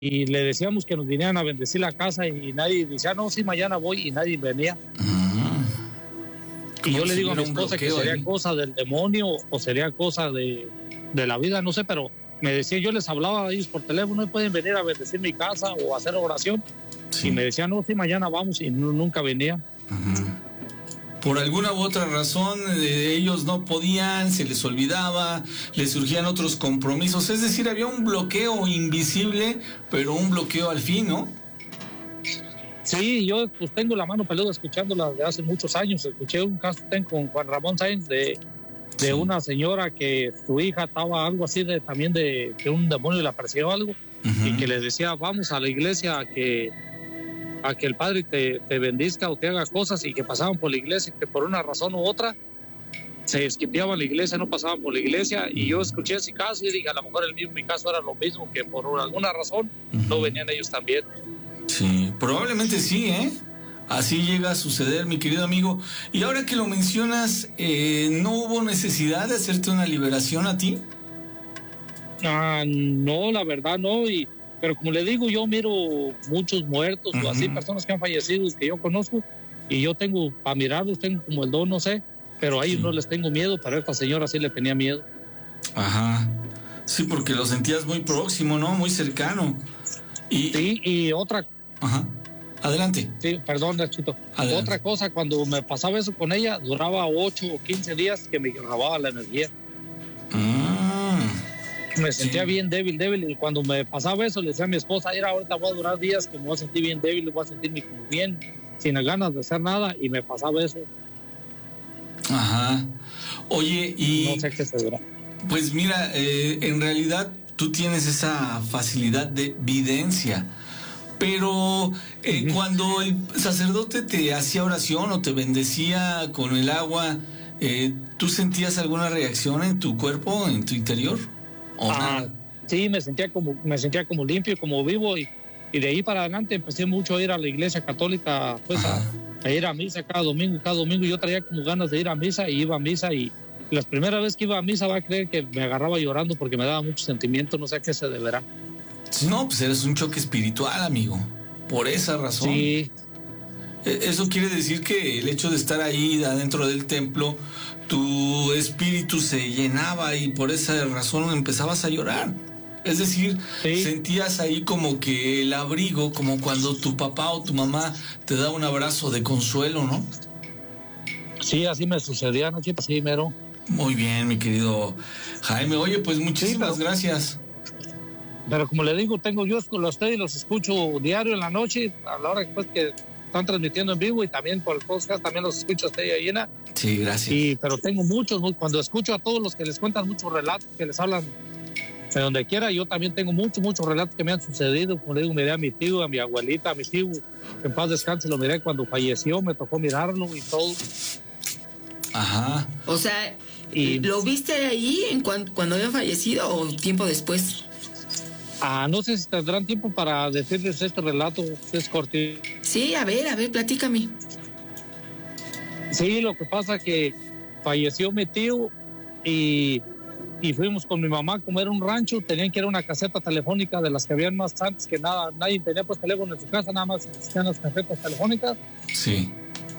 y le decíamos que nos vinieran a bendecir la casa y nadie decía, no, sí, mañana voy, y nadie venía. Y yo le digo a mi esposa que sería cosa del demonio o sería cosa de la vida, no sé, pero me decía, yo les hablaba a ellos por teléfono, no pueden venir a bendecir mi casa o hacer oración. Sí. Y me decían, no, sí, mañana vamos, y nunca venía. Por alguna u otra razón, ellos no podían, se les olvidaba, les surgían otros compromisos, es decir, había un bloqueo invisible, pero un bloqueo al fin, ¿no? Sí, yo pues tengo la mano peluda escuchándola desde hace muchos años. Escuché un caso con Juan Ramón Sáenz de una señora que su hija estaba algo así también de que un demonio le apareció algo, y que le decía, vamos a la iglesia a que el Padre te bendizca o te haga cosas, y que pasaban por la iglesia, que por una razón u otra se esquipeaban la iglesia, no pasaban por la iglesia. Y yo escuché ese caso y dije, a lo mejor mi caso era lo mismo, que por alguna razón no venían ellos también. Sí, probablemente sí, ¿eh? Así llega a suceder, mi querido amigo. Y ahora que lo mencionas, ¿no hubo necesidad de hacerte una liberación a ti? No, la verdad no, pero como le digo, yo miro muchos muertos o así, personas que han fallecido que yo conozco, y yo tengo, para mirarlos, tengo como el don, no sé, pero a ellos no les tengo miedo, pero a esta señora sí le tenía miedo. Ajá, sí, porque lo sentías muy próximo, ¿no? Muy cercano. Sí, y otra... Ajá, adelante. Sí, perdón, Nachito. Adelante. Otra cosa, cuando me pasaba eso con ella, duraba 8 o 15 días que me robaba la energía. Me sentía bien débil, y cuando me pasaba eso le decía a mi esposa, mira, ahorita voy a durar días que me voy a sentir bien débil, voy a sentirme como bien, sin ganas de hacer nada, y me pasaba eso. Ajá. Oye, y... No sé qué se dura. Pues mira, en realidad tú tienes esa facilidad de videncia, pero cuando el sacerdote te hacía oración o te bendecía con el agua, ¿tú sentías alguna reacción en tu cuerpo, en tu interior? Sí, me sentía como limpio, como vivo, y de ahí para adelante empecé mucho a ir a la iglesia católica, pues a ir a misa cada domingo. Yo traía como ganas de ir a misa, y iba a misa, y las primeras veces que iba a misa va a creer que me agarraba llorando porque me daba mucho sentimiento, no sé a qué se deberá. No, pues eres un choque espiritual, amigo, por esa razón. Sí. Eso quiere decir que el hecho de estar ahí adentro del templo, tu espíritu se llenaba y por esa razón empezabas a llorar. Es decir, sentías ahí como que el abrigo, como cuando tu papá o tu mamá te da un abrazo de consuelo, ¿no? Sí, así me sucedía, ¿no? Sí, mero. Muy bien, mi querido Jaime. Oye, pues muchísimas gracias. Pero como le digo, yo a ustedes los escucho diario en la noche, a la hora después que están transmitiendo en vivo, y también por el podcast también los escucho a usted ahí, llena. Sí, gracias. Pero tengo muchos, cuando escucho a todos los que les cuentan muchos relatos, que les hablan de donde quiera, yo también tengo muchos relatos que me han sucedido. Como le digo, miré a mi tío, a mi abuelita, a mi tío, en paz descanse, lo miré cuando falleció, me tocó mirarlo y todo. Ajá. O sea, ¿lo viste ahí cuando había fallecido o tiempo después? No sé si tendrán tiempo para decirles este relato, es cortito. Sí, a ver, platícame. Sí, lo que pasa que falleció mi tío y fuimos con mi mamá, como era un rancho, tenían que ir a una caseta telefónica de las que habían más antes que nada, nadie tenía pues teléfono en su casa, nada más existían las casetas telefónicas. Sí.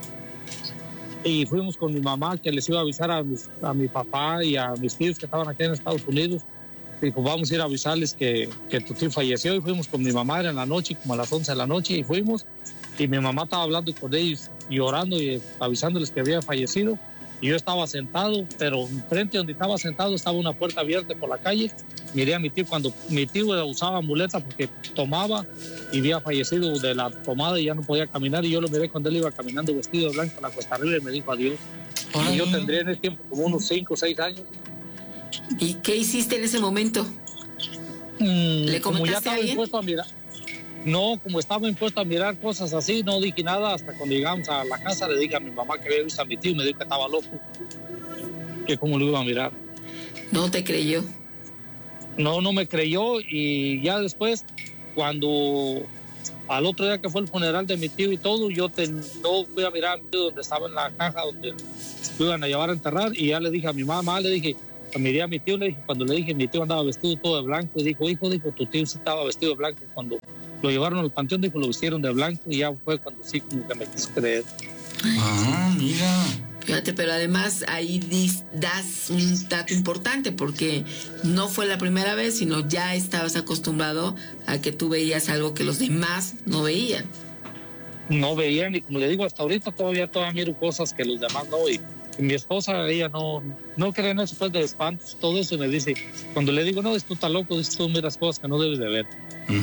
Y fuimos con mi mamá, que les iba a avisar a mi papá y a mis tíos que estaban aquí en Estados Unidos. Dijo, vamos a ir a avisarles que tu tío falleció, y fuimos con mi mamá, era en la noche, como a las 11 de la noche, y fuimos, y mi mamá estaba hablando con ellos, llorando y avisándoles que había fallecido, y yo estaba sentado, pero enfrente donde estaba sentado estaba una puerta abierta por la calle. Miré a mi tío cuando mi tío usaba muleta porque tomaba y había fallecido de la tomada y ya no podía caminar, y yo lo miré cuando él iba caminando vestido de blanco en la cuesta arriba y me dijo adiós. Y yo tendría en ese tiempo como unos 5 o 6 años. ¿Y qué hiciste en ese momento? ¿Le comentaste como ya estaba a alguien? Impuesto a mirar. No, como estaba impuesto a mirar cosas así, no dije nada. Hasta cuando llegamos a la casa le dije a mi mamá que había visto a mi tío y me dijo que estaba loco, que cómo lo iba a mirar. ¿No te creyó? No me creyó, y ya después, cuando al otro día que fue el funeral de mi tío y todo, no fui a mirar a mi tío donde estaba en la caja donde lo iban a llevar a enterrar, y ya le dije a mi mamá, le dije, miré a mi tío, le dije, cuando le dije, mi tío andaba vestido todo de blanco, y dijo, tu tío sí estaba vestido de blanco. Cuando lo llevaron al panteón, dijo, lo vistieron de blanco, y ya fue cuando sí, como que me quiso creer. Ah, mira. Fíjate, pero además ahí das un dato importante, porque no fue la primera vez, sino ya estabas acostumbrado a que tú veías algo que los demás no veían. No veían, y como le digo, hasta ahorita todavía miro cosas que los demás no, y mi esposa, ella no cree en eso, pues, de espantos, todo eso, y me dice, cuando le digo, no, tú estás loco, tú miras cosas que no debes de ver.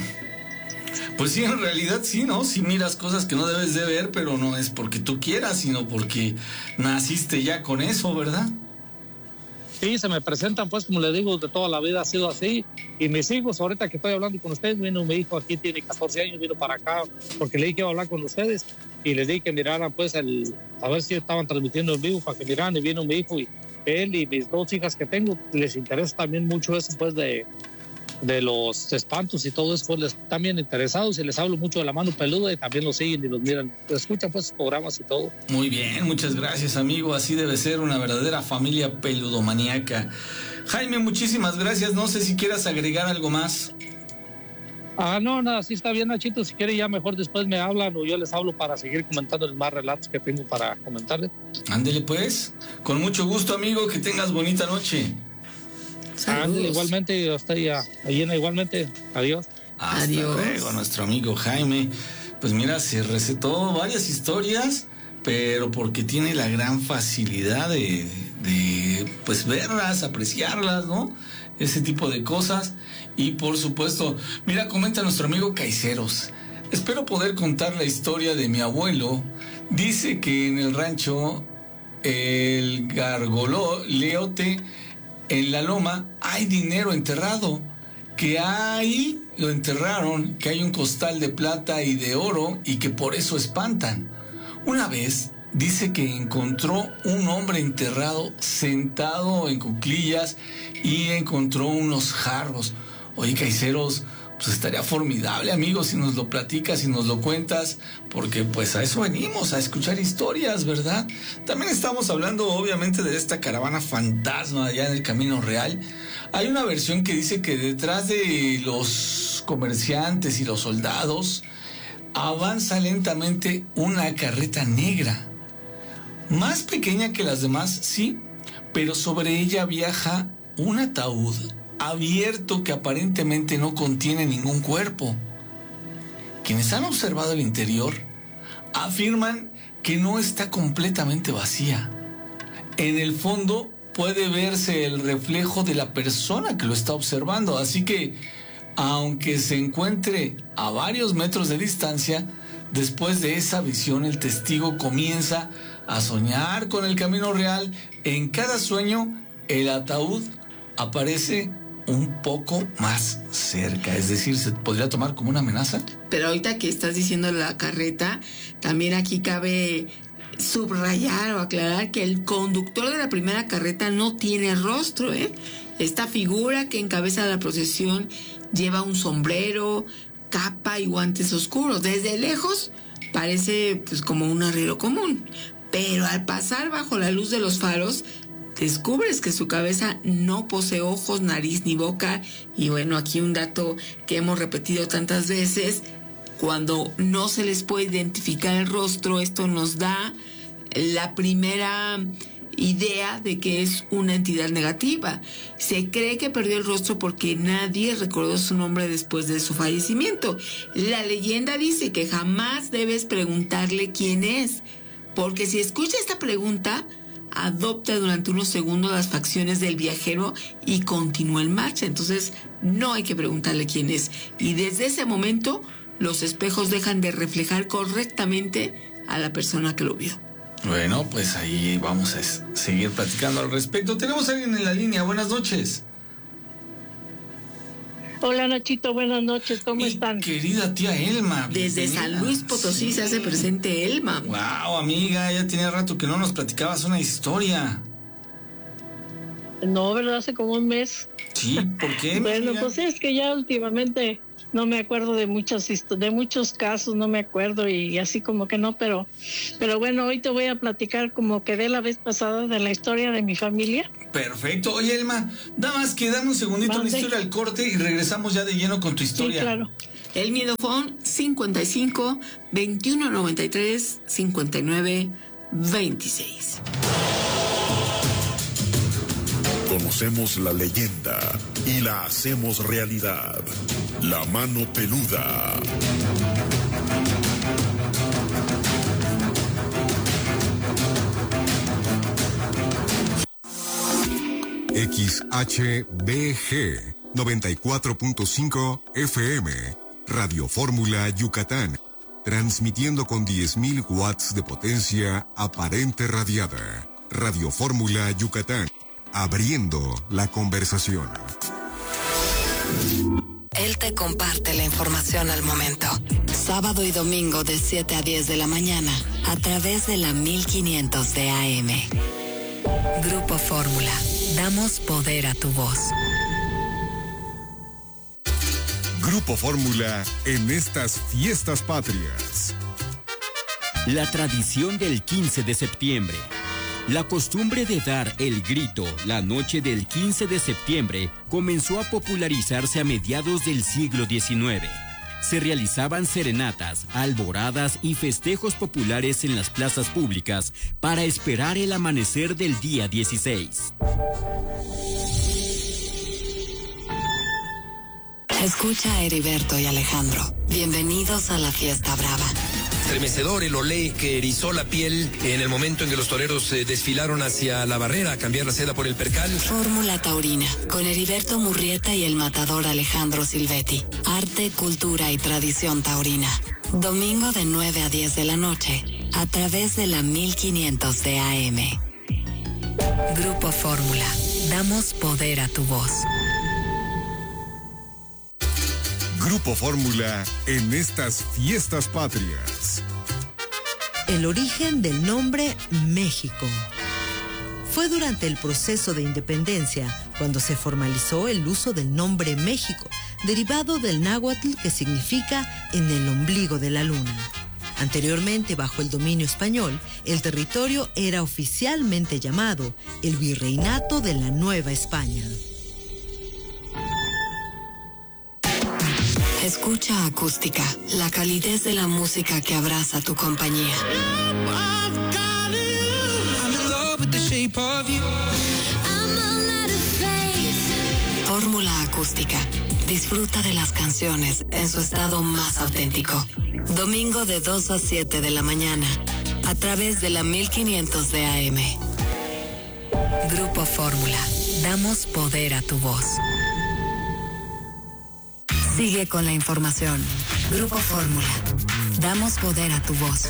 Pues sí, en realidad sí, ¿no? Sí miras cosas que no debes de ver, pero no es porque tú quieras, sino porque naciste ya con eso, ¿verdad? Sí, se me presentan, pues, como le digo, de toda la vida ha sido así. Y mis hijos, ahorita que estoy hablando con ustedes, vino mi hijo aquí, tiene 14 años, vino para acá, porque le dije que iba a hablar con ustedes, y les dije que miraran, pues, a ver si estaban transmitiendo en vivo, para que miraran, y vino mi hijo, y él y mis 2 hijas que tengo, les interesa también mucho eso, pues, de los espantos y todo eso, pues les están bien interesados, y les hablo mucho de la mano peluda, y también los siguen y los miran, escuchan pues programas y todo. Muy bien, muchas gracias, amigo, así debe ser una verdadera familia peludomaníaca. Jaime, muchísimas gracias, no sé si quieras agregar algo más. No, nada, sí está bien, Nachito, si quiere ya mejor después me hablan o yo les hablo para seguir comentándoles más relatos que tengo para comentarles. Ándele pues, con mucho gusto, amigo, que tengas bonita noche. Ándale, igualmente, hasta ahí igualmente, adiós. Hasta luego, nuestro amigo Jaime. Pues mira, se recetó varias historias, pero porque tiene la gran facilidad de pues verlas, apreciarlas, ¿no? Ese tipo de cosas. Y por supuesto, mira, comenta nuestro amigo Caiceros. Espero poder contar la historia de mi abuelo. Dice que en el rancho el Gargoleote, en la loma, hay dinero enterrado, que ahí lo enterraron, que hay un costal de plata y de oro y que por eso espantan. Una vez dice que encontró un hombre enterrado sentado en cuclillas y encontró unos jarros. Oye, Caiceros, pues estaría formidable, amigo, si nos lo platicas, si nos lo cuentas, porque pues a eso venimos, a escuchar historias, ¿verdad? También estamos hablando, obviamente, de esta caravana fantasma allá en el Camino Real. Hay una versión que dice que detrás de los comerciantes y los soldados avanza lentamente una carreta negra, más pequeña que las demás, sí, pero sobre ella viaja un ataúd abierto que aparentemente no contiene ningún cuerpo. Quienes han observado el interior afirman que no está completamente vacía. En el fondo puede verse el reflejo de la persona que lo está observando, así que aunque se encuentre a varios metros de distancia, después de esa visión el testigo comienza a soñar con el Camino Real. En cada sueño el ataúd aparece un poco más cerca, es decir, ¿se podría tomar como una amenaza? Pero ahorita que estás diciendo la carreta, también aquí cabe subrayar o aclarar que el conductor de la primera carreta no tiene rostro, ¿eh? Esta figura que encabeza la procesión lleva un sombrero, capa y guantes oscuros. Desde lejos parece pues como un arriero común, pero al pasar bajo la luz de los faros descubres que su cabeza no posee ojos, nariz ni boca. Y bueno, aquí un dato que hemos repetido tantas veces: cuando no se les puede identificar el rostro, esto nos da la primera idea de que es una entidad negativa. Se cree que perdió el rostro porque nadie recordó su nombre después de su fallecimiento. La leyenda dice que jamás debes preguntarle quién es, porque si escucha esta pregunta, adopta durante unos segundos las facciones del viajero y continúa en marcha. Entonces no hay que preguntarle quién es, y desde ese momento los espejos dejan de reflejar correctamente a la persona que lo vio. Bueno, pues ahí vamos a seguir platicando al respecto. Tenemos a alguien en la línea. Buenas noches. Hola, Nachito, buenas noches, ¿cómo están? Querida tía Elma. Desde San Luis Potosí se hace presente Elma. Wow, amiga, ya tenía rato que no nos platicabas una historia. No, ¿verdad? Hace como un mes. Sí, ¿por qué? Bueno, pues es que ya últimamente no me acuerdo de muchos casos, no me acuerdo y así como que no, pero bueno, hoy te voy a platicar como quedé la vez pasada de la historia de mi familia. Perfecto. Oye, Elma, dame un segundito, necesito ir al corte y regresamos ya de lleno con tu historia. Sí, claro. El Miedofón 55 21 93 59 26. Conocemos la leyenda y la hacemos realidad. La mano peluda. XHBG 94.5 FM, Radio Fórmula Yucatán, transmitiendo con 10.000 watts de potencia aparente radiada. Radio Fórmula Yucatán, abriendo la conversación. Él te comparte la información al momento. Sábado y domingo de 7 a 10 de la mañana, a través de la 1500 de AM. Grupo Fórmula. Damos poder a tu voz. Grupo Fórmula en estas fiestas patrias. La tradición del 15 de septiembre. La costumbre de dar el grito la noche del 15 de septiembre comenzó a popularizarse a mediados del siglo XIX. Se realizaban serenatas, alboradas y festejos populares en las plazas públicas para esperar el amanecer del día 16. Escucha a Heriberto y Alejandro. Bienvenidos a la Fiesta Brava. Estremecedor el olé que erizó la piel en el momento en que los toreros desfilaron hacia la barrera a cambiar la seda por el percal. Fórmula Taurina, con Heriberto Murrieta y el matador Alejandro Silvetti. Arte, cultura y tradición taurina. Domingo de 9 a 10 de la noche, a través de la 1500 de AM. Grupo Fórmula. Damos poder a tu voz. Grupo Fórmula en estas fiestas patrias. El origen del nombre México. Fue durante el proceso de independencia cuando se formalizó el uso del nombre México, derivado del náhuatl que significa en el ombligo de la luna. Anteriormente, bajo el dominio español, el territorio era oficialmente llamado el Virreinato de la Nueva España. Escucha Acústica, la calidez de la música que abraza tu compañía. Fórmula Acústica. Disfruta de las canciones en su estado más auténtico. Domingo de 2 a 7 de la mañana, a través de la 1500 de AM. Grupo Fórmula. Damos poder a tu voz. Sigue con la información. Grupo Fórmula. Damos poder a tu voz.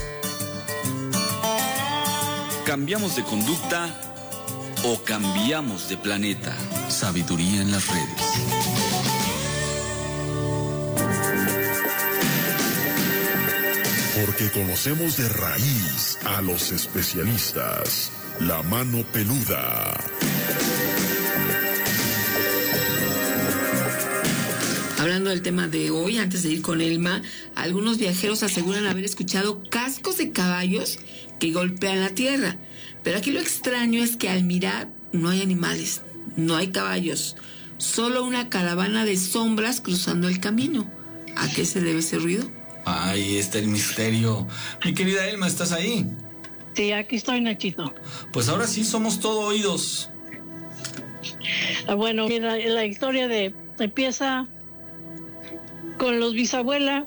¿Cambiamos de conducta o cambiamos de planeta? Sabiduría en las redes. Porque conocemos de raíz a los especialistas. La mano peluda. Hablando del tema de hoy, antes de ir con Elma, algunos viajeros aseguran haber escuchado cascos de caballos que golpean la tierra. Pero aquí lo extraño es que al mirar no hay animales, no hay caballos, solo una caravana de sombras cruzando el camino. ¿A qué se debe ese ruido? Ahí está el misterio. Mi querida Elma, ¿estás ahí? Sí, aquí estoy, Nachito. Pues ahora sí somos todo oídos. Bueno, mira, la historia empieza con los bisabuelos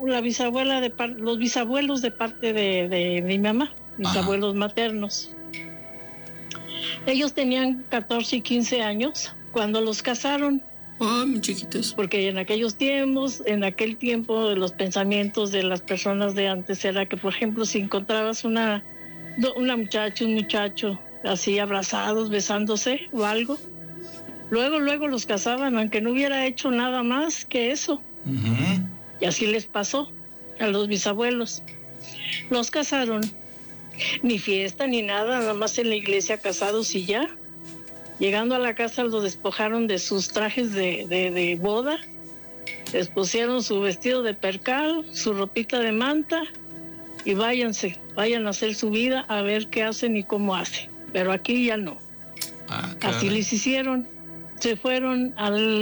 de parte de mi mamá, mis abuelos maternos. Ellos tenían 14 y 15 años cuando los casaron. Muy chiquitos. Porque en aquel tiempo, los pensamientos de las personas de antes era que, por ejemplo, si encontrabas un muchacho, así abrazados, besándose o algo, luego los casaban, aunque no hubiera hecho nada más que eso. Uh-huh. Y así les pasó a los bisabuelos. Los casaron, ni fiesta ni nada más en la iglesia casados y ya. Llegando a la casa los despojaron de sus trajes de boda Les pusieron su vestido de percal, su ropita de manta y vayan a hacer su vida a ver qué hacen y cómo hacen. Pero aquí ya no. Así les hicieron. Se fueron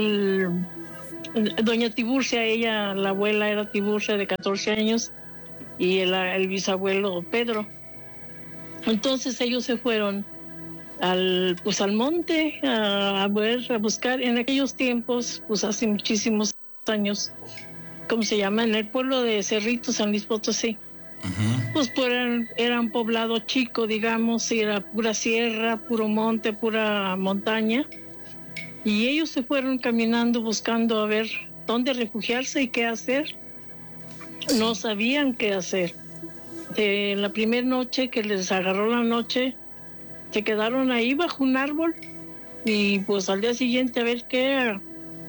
doña Tiburcia, ella, la abuela era Tiburcia de 14 años y el bisabuelo Pedro. Entonces ellos se fueron al monte a buscar en aquellos tiempos, pues hace muchísimos años, ¿cómo se llama? En el pueblo de Cerrito, San Luis Potosí. Pues era un poblado chico, digamos, era pura sierra, puro monte, pura montaña. Y ellos se fueron caminando buscando a ver dónde refugiarse y qué hacer. No sabían qué hacer. La primera noche que les agarró la noche, se quedaron ahí bajo un árbol y pues al día siguiente a ver qué,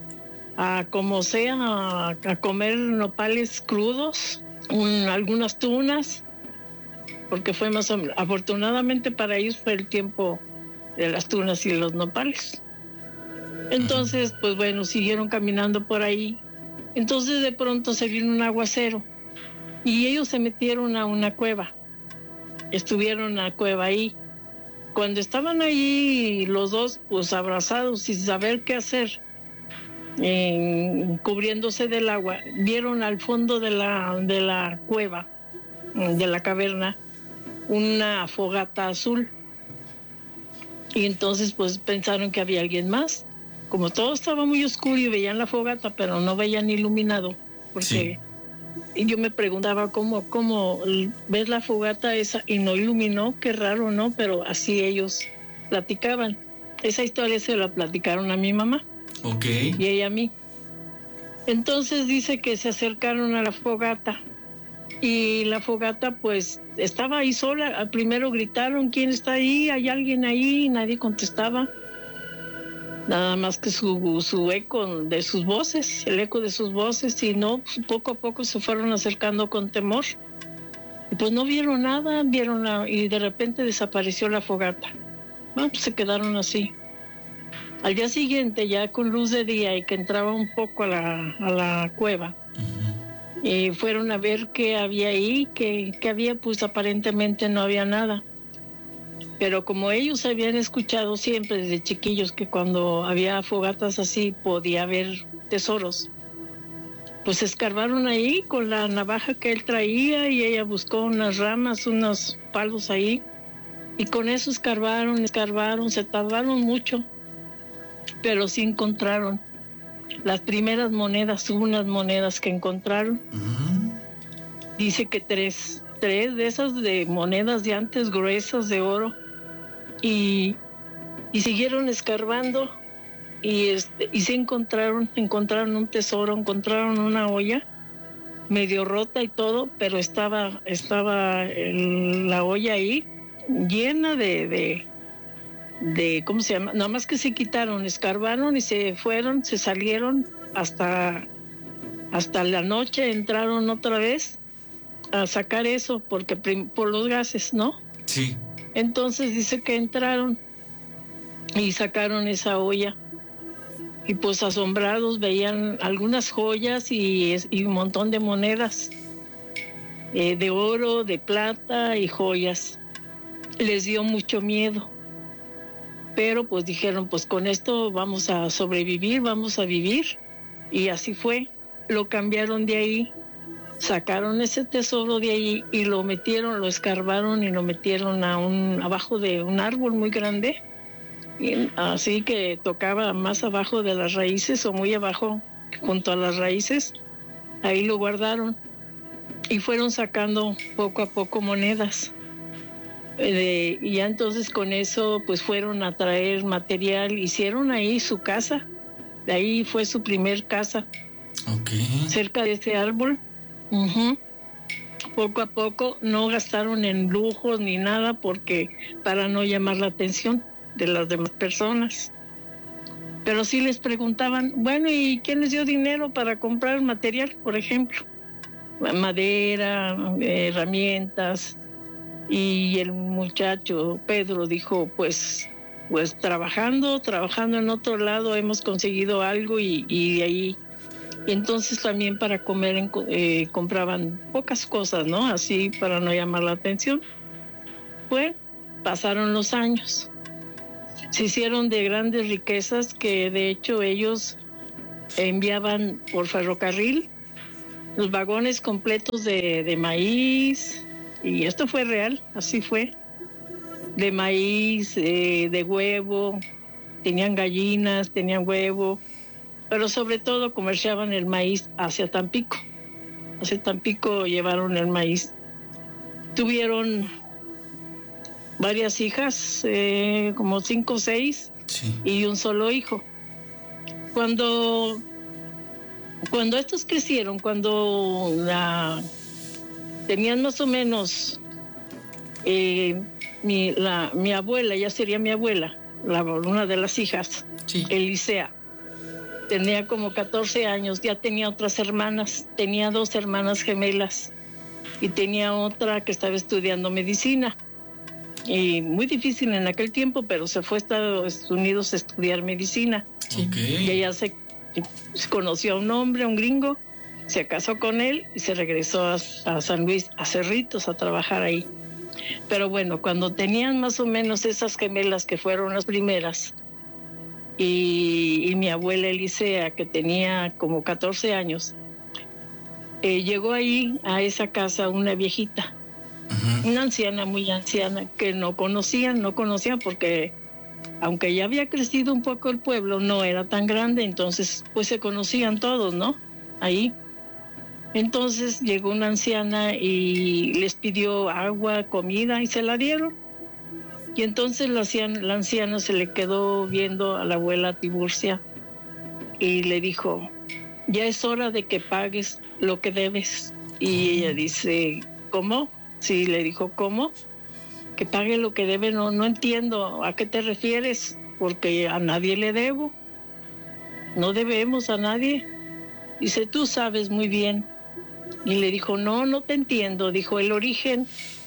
como sea, a comer nopales crudos, algunas tunas, porque fue más o menos, afortunadamente para ellos fue el tiempo de las tunas y los nopales. Entonces, pues bueno, siguieron caminando por ahí. Entonces de pronto se vino un aguacero y ellos se metieron a una cueva. Estuvieron en la cueva ahí. Cuando estaban ahí los dos, pues abrazados sin saber qué hacer, cubriéndose del agua, vieron al fondo de la cueva, de la caverna, una fogata azul. Y entonces pues pensaron que había alguien más. Como todo estaba muy oscuro y veían la fogata, pero no veían iluminado, porque yo me preguntaba cómo ves la fogata esa y no iluminó, qué raro, ¿no? Pero así ellos platicaban. Esa historia se la platicaron a mi mamá. Ok. Y ella a mí. Entonces dice que se acercaron a la fogata y la fogata pues estaba ahí sola. Primero gritaron, ¿quién está ahí? ¿Hay alguien ahí? Nadie contestaba. Nada más que su eco de sus voces, el eco de sus voces, y no, pues, poco a poco se fueron acercando con temor. Y pues no vieron nada, y de repente desapareció la fogata. Bueno, pues se quedaron así. Al día siguiente, ya con luz de día y que entraba un poco a la cueva, y fueron a ver qué había ahí, que había, pues aparentemente no había nada. Pero como ellos habían escuchado siempre desde chiquillos que cuando había fogatas así podía haber tesoros, pues escarbaron ahí con la navaja que él traía y ella buscó unas ramas, unos palos ahí, y con eso escarbaron, se tardaron mucho, pero sí encontraron las primeras monedas, unas monedas que encontraron. Dice que tres de esas de monedas de antes gruesas de oro. Y siguieron escarbando y se encontraron un tesoro, encontraron una olla medio rota y todo, pero estaba la olla ahí llena de ¿cómo se llama? Nada más que se quitaron, escarbaron y se fueron, se salieron hasta la noche, entraron otra vez a sacar eso porque por los gases, ¿no? Sí. Entonces dice que entraron y sacaron esa olla y pues asombrados veían algunas joyas y un montón de monedas de oro, de plata y joyas. Les dio mucho miedo, pero pues dijeron, pues con esto vamos a sobrevivir, vamos a vivir, y así fue. Lo cambiaron de ahí. Sacaron ese tesoro de ahí y lo escarbaron y lo metieron abajo de un árbol muy grande, y así que tocaba más abajo de las raíces o muy abajo junto a las raíces. Ahí lo guardaron y fueron sacando poco a poco monedas. Y ya entonces con eso pues fueron a traer material, hicieron ahí su casa, de ahí fue su primer casa. Okay. Cerca de ese árbol. Poco a poco, no gastaron en lujos ni nada para no llamar la atención de las demás personas. Pero sí les preguntaban, bueno, ¿y quién les dio dinero para comprar material, por ejemplo? Madera, herramientas. Y el muchacho Pedro dijo, pues trabajando en otro lado hemos conseguido algo y de ahí Y entonces también para comer compraban pocas cosas, ¿no? Así para no llamar la atención. Pues pasaron los años. Se hicieron de grandes riquezas que de hecho ellos enviaban por ferrocarril los vagones completos de maíz, y esto fue real, así fue, de maíz, de huevo, tenían gallinas, tenían huevo, pero sobre todo comerciaban el maíz hacia Tampico. Hacia Tampico llevaron el maíz. Tuvieron varias hijas, como 5 o 6, sí, y un solo hijo. Cuando estos crecieron, cuando tenían más o menos, mi abuela, ya sería mi abuela, una de las hijas, sí, Elisea, tenía como 14 años, ya tenía otras hermanas, tenía 2 hermanas gemelas y tenía otra que estaba estudiando medicina. Y muy difícil en aquel tiempo, pero se fue a Estados Unidos a estudiar medicina. Okay. Y ella se conoció a un hombre, un gringo, se casó con él y se regresó a San Luis, a Cerritos, a trabajar ahí. Pero bueno, cuando tenían más o menos esas gemelas que fueron las primeras, y mi abuela Elisea, que tenía como 14 años, llegó ahí a esa casa una viejita, una anciana, muy anciana, que no conocían porque aunque ya había crecido un poco el pueblo, no era tan grande, entonces pues se conocían todos, ¿no? Ahí. Entonces llegó una anciana y les pidió agua, comida, y se la dieron. Y entonces la anciana se le quedó viendo a la abuela Tiburcia y le dijo: ya es hora de que pagues lo que debes. Y ella dice: ¿cómo? Sí, le dijo: ¿cómo? Que pague lo que debe. No entiendo a qué te refieres, porque a nadie le debo. No debemos a nadie. Dice: tú sabes muy bien. Y le dijo: no te entiendo. Dijo: el origen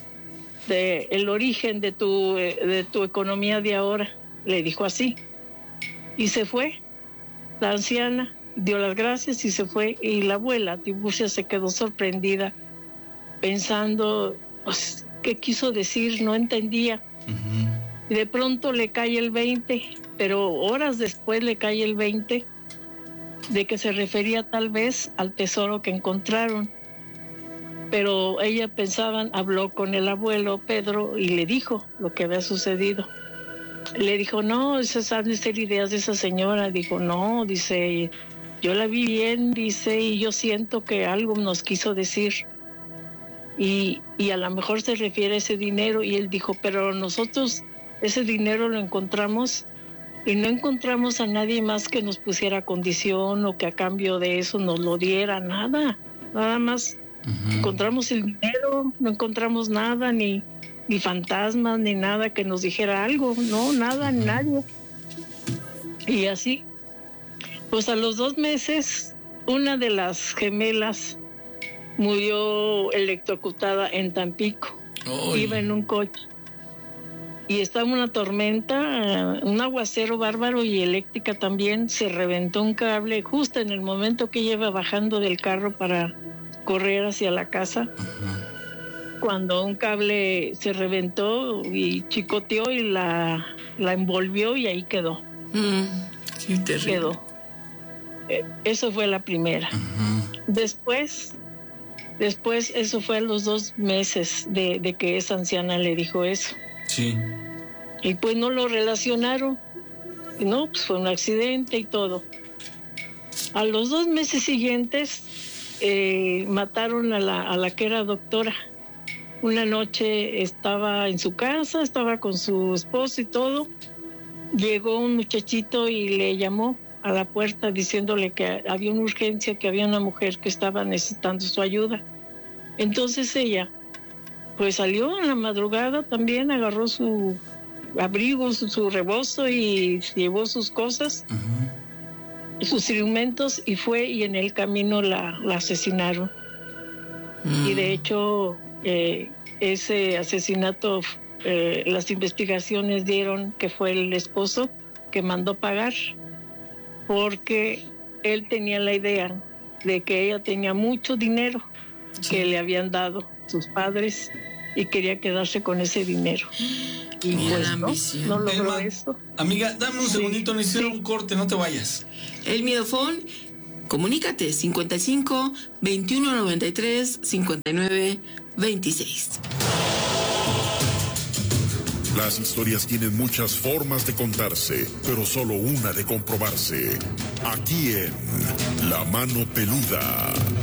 de tu economía de ahora. Le dijo así. Y se fue. La anciana dio las gracias y se fue. Y la abuela Tiburcia se quedó sorprendida, pensando, pues, ¿qué quiso decir? No entendía. Y de pronto le cae el 20, pero horas después le cae el 20 de que se refería tal vez al tesoro que encontraron. Pero ella habló con el abuelo Pedro y le dijo lo que había sucedido. Le dijo: no, esas han de ser ideas de esa señora. Dijo: no, dice, yo la vi bien, dice, y yo siento que algo nos quiso decir. Y a lo mejor se refiere a ese dinero. Y él dijo: pero nosotros ese dinero lo encontramos y no encontramos a nadie más que nos pusiera condición o que a cambio de eso nos lo diera, nada más. Encontramos el dinero, no encontramos nada, ni fantasmas, ni nada que nos dijera algo, no, nada, ni nadie. Y así, pues a los 2 meses, una de las gemelas murió electrocutada en Tampico. Iba en un coche y estaba una tormenta, un aguacero bárbaro y eléctrica también. Se reventó un cable justo en el momento que ella iba bajando del carro para correr hacia la casa. Cuando un cable se reventó y chicoteó y la envolvió y ahí quedó. Qué terrible. Quedó. Eso fue la primera. Después, eso fue a los 2 meses de que esa anciana le dijo eso. Sí. Y pues no lo relacionaron. No, pues fue un accidente y todo. A los 2 meses siguientes mataron a la que era doctora. Una noche estaba en su casa, estaba con su esposo y todo. Llegó un muchachito y le llamó a la puerta diciéndole que había una urgencia, que había una mujer que estaba necesitando su ayuda. Entonces ella pues salió en la madrugada también, agarró su abrigo, su rebozo y llevó sus cosas, sus instrumentos, y fue, y en el camino la asesinaron. Y de hecho ese asesinato, las investigaciones dieron que fue el esposo que mandó pagar, porque él tenía la idea de que ella tenía mucho dinero que le habían dado sus padres y quería quedarse con ese dinero. Y pues no logró eso. Amiga, dame un segundito, necesito un corte, no te vayas. El Miedofón, comunícate 55 21 93 59 26. Las historias tienen muchas formas de contarse, pero solo una de comprobarse. Aquí en La Mano Peluda.